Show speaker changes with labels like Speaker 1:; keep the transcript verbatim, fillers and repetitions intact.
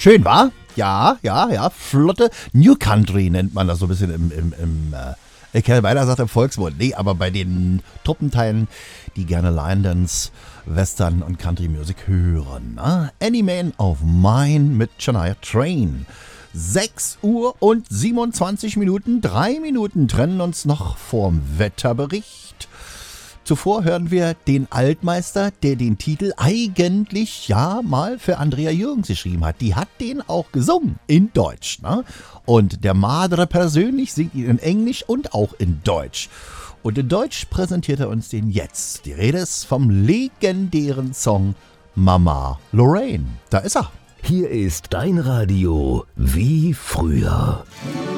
Speaker 1: Schön, wa? Ja, ja, ja. Flotte New Country nennt man das so ein bisschen im, im, im äh, Kerl weiter sagt im Volksmund. Nee, aber bei den Truppenteilen, die gerne Line Dance, Western und Country Music hören. Ne? Any Man of Mine mit Shania Twain. sechs Uhr und siebenundzwanzig Minuten. Drei Minuten trennen uns noch vorm Wetterbericht. Zuvor hören wir den Altmeister, der den Titel eigentlich ja mal für Andrea Jürgens geschrieben hat. Die hat den auch gesungen in Deutsch. Ne? Und der Madre persönlich singt ihn in Englisch und auch in Deutsch. Und in Deutsch präsentiert er uns den jetzt. Die Rede ist vom legendären Song Mama Lorraine. Da ist er.
Speaker 2: Hier ist dein Radio wie früher.